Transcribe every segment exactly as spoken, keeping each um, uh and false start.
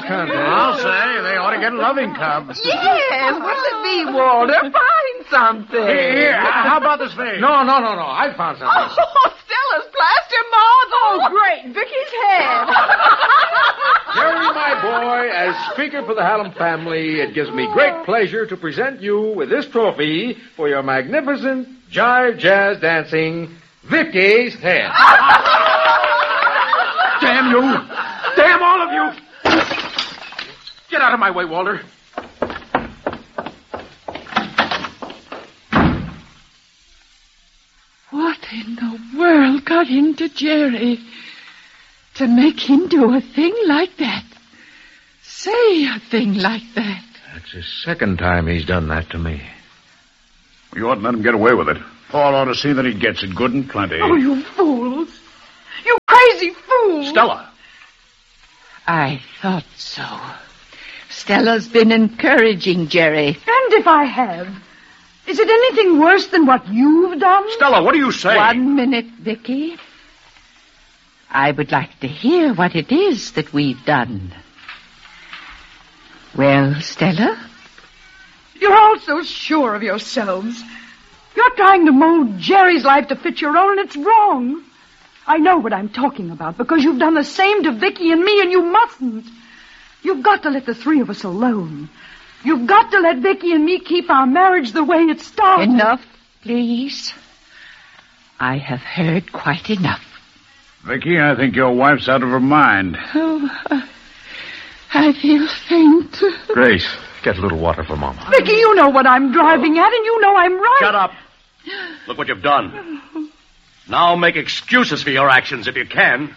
country. I'll say they ought to get a loving cub. Yes, what'll it be, Walter? Find something. Here, here, how about this vase? No, no, no, no. I found something. Oh, Stella's plaster marble. Oh, great. Vicky's head. Jerry, my boy, as Speaker for the Hallam family, it gives me great pleasure to present you with this trophy for your magnificent jive jazz dancing, Vicky's head. Damn you. Damn all of you. Get out of my way, Walter. What in the world got into Jerry to make him do a thing like that? Say a thing like that. That's the second time he's done that to me. You oughtn't let him get away with it. Paul ought to see that he gets it good and plenty. Oh, you fools. You crazy fools. Stella. I thought so. Stella's been encouraging Jerry. And if I have, is it anything worse than what you've done? Stella, what do you say? One minute, Vicky. I would like to hear what it is that we've done. Well, Stella? You're all so sure of yourselves. You're trying to mold Jerry's life to fit your own, and it's wrong. I know what I'm talking about, because you've done the same to Vicky and me, and you mustn't. You've got to let the three of us alone. You've got to let Vicky and me keep our marriage the way it started. Enough, please. I have heard quite enough. Vicky, I think your wife's out of her mind. Oh, uh, I feel faint. Grace, get a little water for Mama. Vicky, you know what I'm driving at, and you know I'm right. Shut up. Look what you've done. Now make excuses for your actions if you can.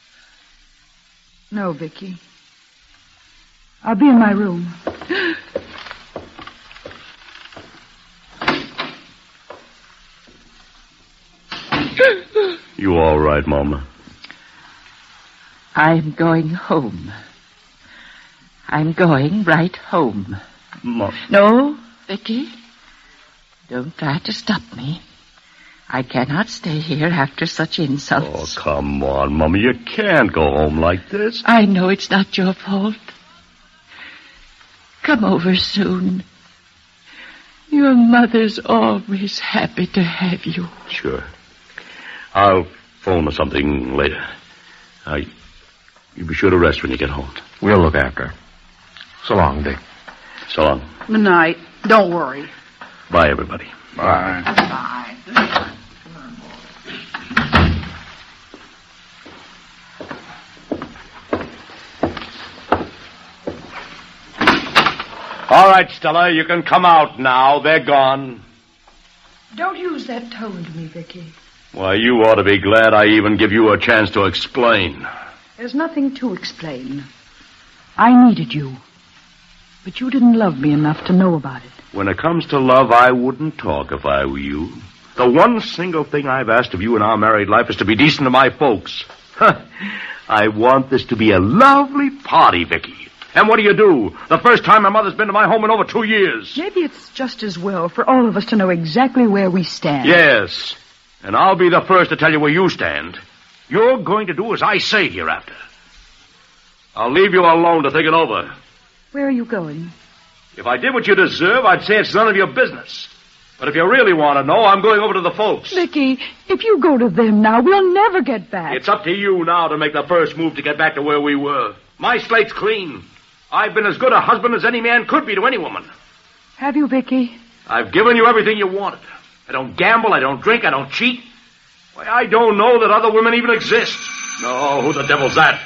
No, Vicky. I'll be in my room. You all right, Mama? I'm going home. I'm going right home. Mom. No, Vicky. Don't try to stop me. I cannot stay here after such insults. Oh, come on, Mama. You can't go home like this. I know it's not your fault. Come over soon. Your mother's always happy to have you. Sure. I'll phone or something later. Uh, you be sure to rest when you get home. We'll look after her. So long, Dick. So long. Good night. Don't worry. Bye, everybody. Bye. Bye. All right, Stella, you can come out now. They're gone. Don't use that tone to me, Vicky. Why, you ought to be glad I even give you a chance to explain. There's nothing to explain. I needed you. But you didn't love me enough to know about it. When it comes to love, I wouldn't talk if I were you. The one single thing I've asked of you in our married life is to be decent to my folks. I want this to be a lovely party, Vicky. And what do you do? The first time my mother's been to my home in over two years. Maybe it's just as well for all of us to know exactly where we stand. Yes. And I'll be the first to tell you where you stand. You're going to do as I say hereafter. I'll leave you alone to think it over. Where are you going? If I did what you deserve, I'd say it's none of your business. But if you really want to know, I'm going over to the folks. Vicky, if you go to them now, we'll never get back. It's up to you now to make the first move to get back to where we were. My slate's clean. I've been as good a husband as any man could be to any woman. Have you, Vicky? I've given you everything you wanted. I don't gamble, I don't drink, I don't cheat. Why, I don't know that other women even exist. No, who the devil's that?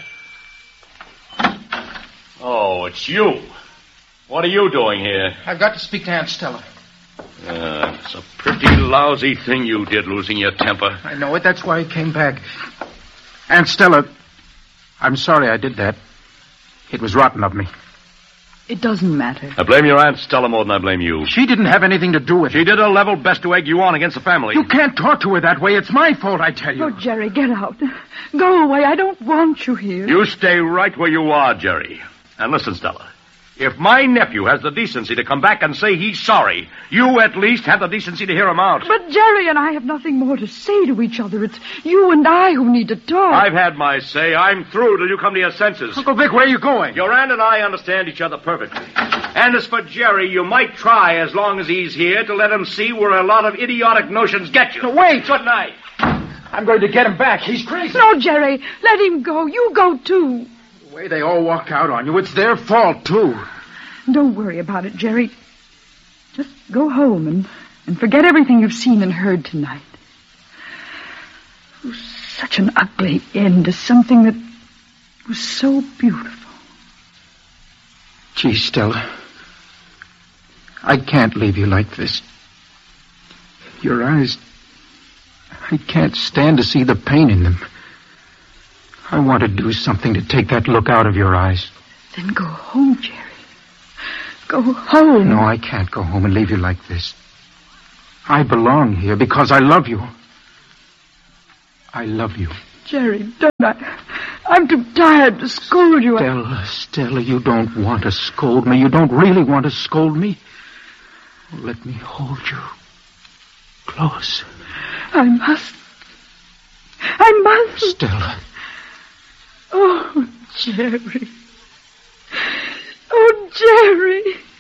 Oh, it's you. What are you doing here? I've got to speak to Aunt Stella. Uh, it's a pretty lousy thing you did, losing your temper. I know it. That's why I came back. Aunt Stella, I'm sorry I did that. It was rotten of me. It doesn't matter. I blame your Aunt Stella more than I blame you. She didn't have anything to do with it. She did her level best to egg you on against the family. You can't talk to her that way. It's my fault, I tell you. Oh, Jerry, get out. Go away. I don't want you here. You stay right where you are, Jerry. And listen, Stella. If my nephew has the decency to come back and say he's sorry, you at least have the decency to hear him out. But Jerry and I have nothing more to say to each other. It's you and I who need to talk. I've had my say. I'm through till you come to your senses. Uncle Vic, where are you going? Your aunt and I understand each other perfectly. And as for Jerry, you might try, as long as he's here, to let him see where a lot of idiotic notions get you. No, wait. Good night. I'm going to get him back. He's crazy. No, Jerry, let him go. You go, too. The way they all walk out on you, it's their fault, too. Don't worry about it, Jerry. Just go home and, and forget everything you've seen and heard tonight. It was such an ugly end to something that was so beautiful. Gee, Stella, I can't leave you like this. Your eyes, I can't stand to see the pain in them. I want to do something to take that look out of your eyes. Then go home, Jerry. Go home. No, I can't go home and leave you like this. I belong here because I love you. I love you. Jerry, don't I? I'm too tired to scold you. Stella, Stella, you don't want to scold me. You don't really want to scold me. Let me hold you close. I must. I must. Stella. Oh, Jerry. Oh, Jerry.